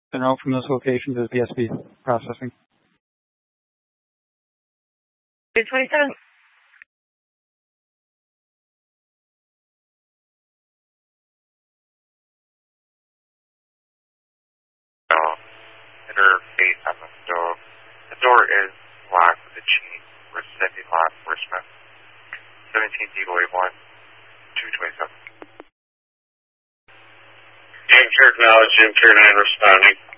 The route from this location to the PSP processing. 227. Interface on the door. The door is locked with a chain. We're sending law enforcement. 17 Decoy 1, 227. Jim Care acknowledged, Jim Care 9 responding.